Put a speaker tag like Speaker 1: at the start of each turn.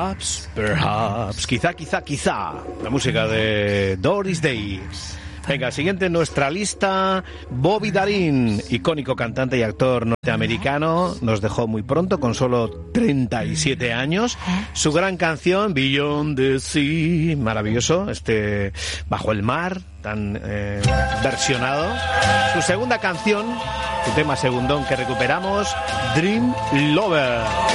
Speaker 1: Perhaps, quizá, la música de Doris Day. Venga, siguiente en nuestra lista, Bobby Darin, icónico cantante y actor norteamericano, nos dejó muy pronto, con solo 37 años. Su gran canción, Beyond the Sea, maravilloso, Bajo el Mar, tan versionado. Su segunda canción, su tema segundón que recuperamos, Dream Lover.